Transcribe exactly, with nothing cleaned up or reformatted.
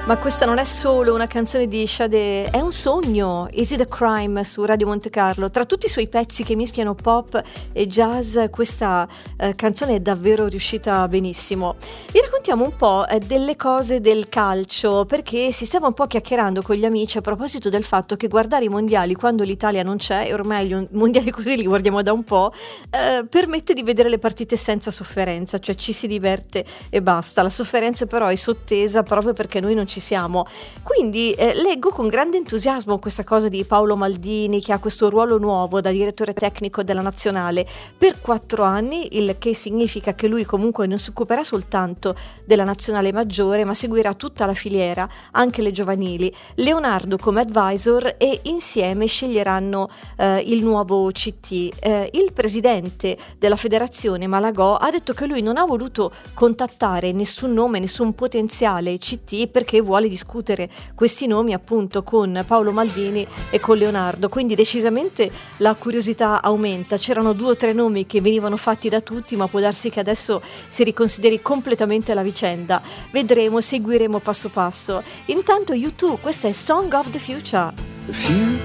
Ma questa non è solo una canzone di Sade, è un sogno. Is It a Crime su Radio Monte Carlo. Tra tutti i suoi pezzi che mischiano pop e jazz, questa eh, canzone è davvero riuscita benissimo. Vi raccontiamo un po' eh, delle cose del calcio, perché si stava un po' chiacchierando con gli amici a proposito del fatto che guardare i mondiali quando l'Italia non c'è, e ormai gli mondiali così li guardiamo da un po', eh, permette di vedere le partite senza sofferenza, cioè ci si diverte e basta. La sofferenza però è sottesa proprio perché noi non ci siamo. Quindi eh, leggo con grande entusiasmo questa cosa di Paolo Maldini, che ha questo ruolo nuovo da direttore tecnico della nazionale per quattro anni, il che significa che lui comunque non si occuperà soltanto della nazionale maggiore, ma seguirà tutta la filiera, anche le giovanili. Leonardo come advisor, e insieme sceglieranno eh, il nuovo C T. Eh, il presidente della federazione Malagò ha detto che lui non ha voluto contattare nessun nome, nessun potenziale C T, perché vuole discutere questi nomi appunto con Paolo Maldini e con Leonardo, quindi decisamente la curiosità aumenta. C'erano due o tre nomi che venivano fatti da tutti, ma può darsi che adesso si riconsideri completamente la vicenda. Vedremo, seguiremo passo passo. Intanto U due, questa è Song of the Future. If you